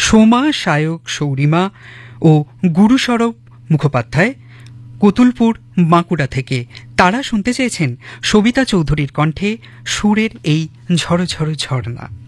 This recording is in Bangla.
সোমা সায়ক সৌরিমা ও গুরুসরব মুখোপাধ্যায় কতুলপুর বাঁকুড়া থেকে তারা শুনতে চেয়েছেন সবিতা চৌধুরীর কণ্ঠে সুরের এই ঝড়ো ঝড়ো ঝর্ণা।